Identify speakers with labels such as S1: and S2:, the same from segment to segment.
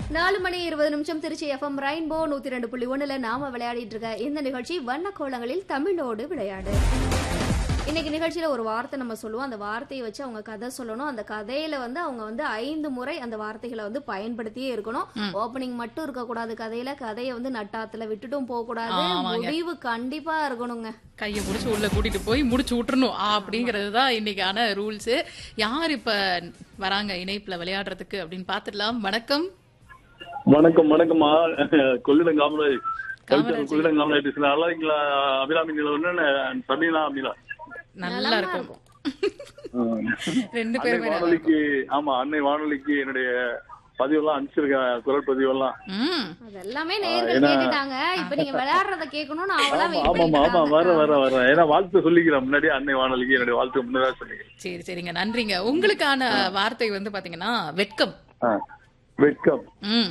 S1: 4:20 Trichy FM rainbow 102.1 நாம விளையாடிட்டு இருக்க இந்த நிகழ்ச்சி வண்ண கோலங்களில் தமிழோடு விளையாடு. இன்னைக்கு நிகழ்ச்சியில ஒரு வார்த்தை நம்ம சொல்லுவோம். அந்த வார்த்தையை வச்சு அவங்க கதை சொல்லணும். அந்த கதையில அவங்க 5 முறை அந்த வார்த்தைகளை பயன்படுத்தியே இருக்கணும். ஓப்பனிங் மட்டும் இருக்க கூடாது. கதையை நட்டாத்துல விட்டுட்டும் போக கூடாது. முடிவு கண்டிப்பா இருக்கணுங்க.
S2: கையை முடிச்சு உள்ள கூட்டிட்டு போய் முடிச்சு விட்டுறணும் அப்படிங்கறது தான் இன்னைக்கான ரூல்ஸ். யார் இப்ப வராங்க இணைப்புல விளையாடுறதுக்கு அப்படின்னு பாத்துடலாம். வணக்கம்.
S3: வணக்கம். வணக்கம்மா. கொள்ளிடம் காமராஜ் நல்லா இருக்கீங்களா? அபிராமி சமீனா அபிலா
S2: நல்லா இருக்கும். 2 பேரும்
S3: வானொலிக்கு அன்னை வானொலிக்கு என்னுடைய பதிவெல்லாம் அனுப்பிச்சிருக்கேன். குரல் பதிவெல்லாம்
S1: அதெல்லாமே நேயர்கள் கேட்டுட்டாங்க. இப்ப நீங்க விளையாடுறத கேட்கணும்னு அவளா வெயிட்
S3: பண்ணிட்டாங்க. வர ஏன்னா வாழ்த்து சொல்லிக்கிறேன். முன்னாடி அன்னை வானொலிக்கு என்னுடைய வாழ்த்து முன்னதாக சொல்லிக்கிறேன்.
S2: சரிங்க, நன்றிங்க. உங்களுக்கான வார்த்தை பாத்தீங்கன்னா வெட்கம்.
S3: வெட்கம்.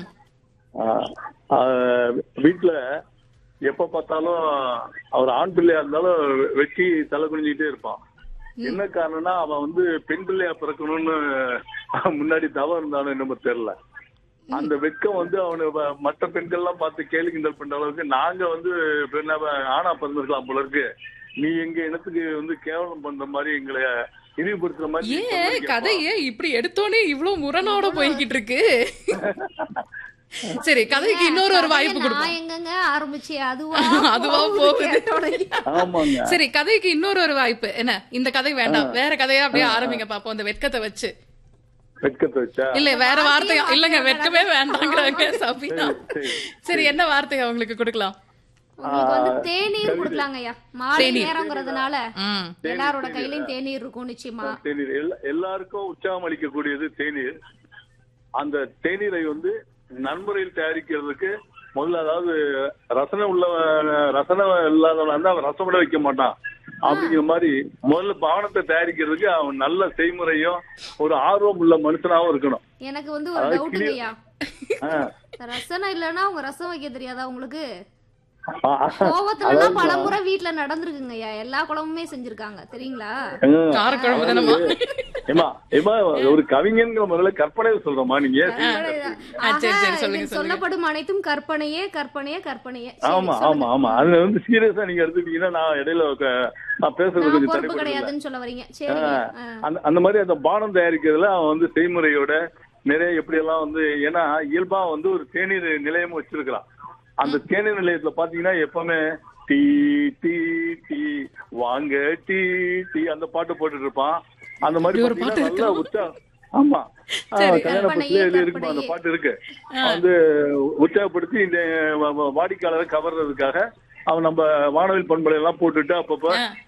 S3: வீட்டுல எப்ப பார்த்தாலும் அவர் ஆண் பிள்ளையா இருந்தாலும் வெட்டி தலை குனிஞ்சிட்டே இருப்பான். என்ன காரணம்னா அவன் பெண் பிள்ளையா பிறக்கணும்னு முன்னாடி தவம் இருந்தாலும் என்னமோ தெரியல. அந்த வெட்கம் அவனு மற்ற பெண்கள் எல்லாம் பார்த்து கேலி கிண்டல் பண்ற அளவுக்கு நாங்க ஆணா பிறந்திருக்கலாம் போல இருக்கு. நீ எங்க இனத்துக்கு கேவலம் பண்ற மாதிரி எங்களை இழிவுபடுத்துற மாதிரி.
S2: ஏன் கதையே இப்படி எடுத்தோன்னே இவ்வளவு முரணோட போய்கிட்டு இருக்கு? சரி, கதைக்கு இன்னொரு வாய்ப்பு கொடுப்போம்.
S1: எங்கங்க ஆரம்பிச்சு
S2: அதுவா போகுது. சரி, கதைக்கு இன்னொரு வாய்ப்பு. என்ன, இந்த கதை வேண்டாம், வேற கதையா அப்படியே ஆரம்பிங்க பாப்போம். அந்த வெட்கத்தை வச்சு. இல்ல வேற வார்த்தை இல்லங்க, வெட்கமே வேண்டாங்கிறாங்க சபினா. சரி, என்ன வார்த்தை அவங்களுக்கு கொடுக்கலாம்?
S1: தேநீர் கொடுக்கலாங்கய்யா. மாலை நேரங்கிறதுனால எல்லாரோட கையிலயும் தேநீர் இருக்கும். நிச்சயமா
S3: தேநீர் எல்லாருக்கும் உற்சாகம் அளிக்கக்கூடியது தேநீர். அந்த தேநீரை நன்முறையில் தயாரிக்கிறதுக்கு முதல்ல, அதாவது ரசனை இல்லாதவன் அவன் ரசம் விட வைக்க மாட்டான் அப்படிங்கிற மாதிரி முதல்ல பானத்தை தயாரிக்கிறதுக்கு அவன் நல்ல செய்முறையும் ஒரு ஆர்வம் உள்ள மனுஷனாவும் இருக்கணும்.
S1: எனக்கு ஒரு டவுட்டுங்கய்யா, ரசனை இல்லன்னா அவங்க ரசம் வைக்க தெரியாதா உங்களுக்கு? கோவத்துல பல முறை வீட்டுல நடந்திருக்குங்கய்யா. எல்லா குழம்புமே செஞ்சிருக்காங்க தெரியுங்களா?
S3: ஒரு கவிஞங்கிற முதல்ல கற்பனை சொல்றோமா நீங்க?
S1: சொல்லப்படும் அனைத்தும் கற்பனையே கற்பனையே கற்பனையே.
S3: ஆமா ஆமா ஆமா அது சீரியஸா நீங்க எடுத்துட்டீங்கன்னா நான் இடையில நான் பேசுறது கொஞ்சம்
S1: பொறுப்பு கிடையாதுன்னு சொல்ல வரீங்க. சரி,
S3: அந்த மாதிரி அந்த பானம் தயாரிக்கிறதுல அவன் செய்முறையோட நிறைய எப்படி எல்லாம் ஏன்னா இயல்பா ஒரு தேநீர் நிலையமும் வச்சிருக்கிறான். அந்த தேநீர் நிலையத்துல பாத்தீங்கன்னா எப்பவுமே டீ டீ டீ வாங்க டீ டீ அந்த பாட்டு போட்டுட்டு இருப்பான். அந்த மாதிரி நல்லா ஆமா கல்யாண பத்திலே இருக்குமா அந்த பாட்டு இருக்கு. உற்சாகப்படுத்தி இந்த வாடிக்கையாளரை கவர்றதுக்காக அவன் நம்ம வானவில் பண்பலை எல்லாம் போட்டுட்டு அப்பப்ப